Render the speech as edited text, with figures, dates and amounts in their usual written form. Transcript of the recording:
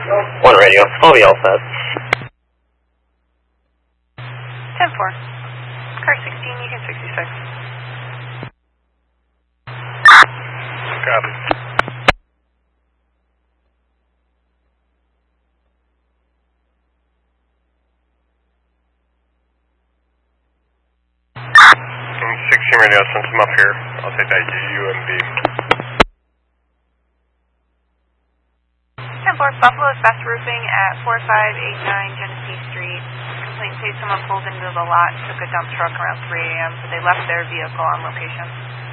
One radio. I'll be all set. 10-4. Car 16, Union 66. Copy. And 16 radio, since I'm up here, I'll take that UUMB. 10-4, Buffalo is fast roofing at 4589 Genesee Street. Complaint says someone pulled into the lot and took a dump truck around 3 a.m., but they left their vehicle on location.